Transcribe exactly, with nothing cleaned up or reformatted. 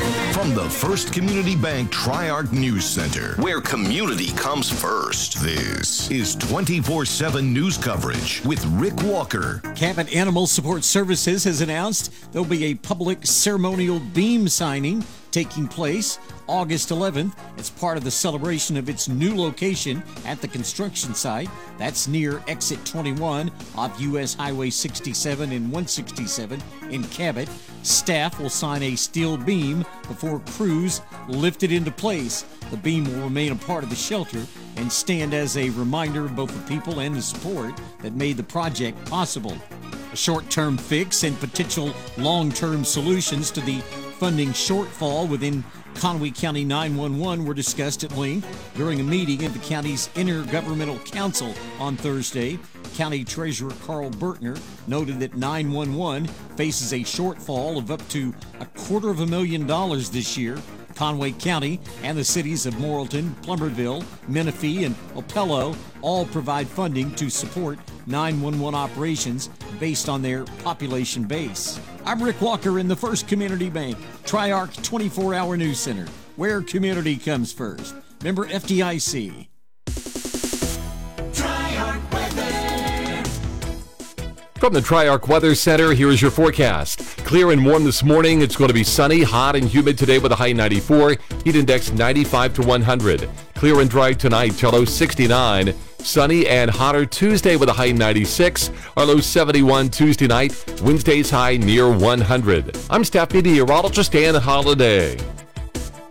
From the First Community Bank Tri-Arc News Center, where community comes first, this is twenty-four seven news coverage with Rick Walker. Cabot Animal Support Services has announced there'll be a public ceremonial beam signing taking place August eleventh. It's part of the celebration of its new location at the construction site. That's near exit twenty-one off U S Highway sixty-seven and one sixty-seven in Cabot. Staff will sign a steel beam before crews lift it into place. The beam will remain a part of the shelter and stand as a reminder of both the people and the support that made the project possible. A short-term fix and potential long-term solutions to the funding shortfall within Conway County nine one one were discussed at length during a meeting of the county's Intergovernmental Council on Thursday. County Treasurer Carl Bertner noted that nine one one faces a shortfall of up to a quarter of a million dollars this year. Conway County and the cities of Morrilton, Plumerville, Menifee, and Opello all provide funding to support nine one one operations based on their population base. I'm Rick Walker in the First Community Bank Tri-Arc twenty-four hour News Center, where community comes first. Member F D I C. From the Tri-Arc Weather Center, here is your forecast. Clear and warm this morning. It's going to be sunny, hot, and humid today with a high ninety-four. Heat index ninety-five to one hundred. Clear and dry tonight, till low sixty-nine. Sunny and hotter Tuesday with a high ninety-six. Our low seventy-one Tuesday night. Wednesday's high near one hundred. I'm staff meteorologist Dan Holiday.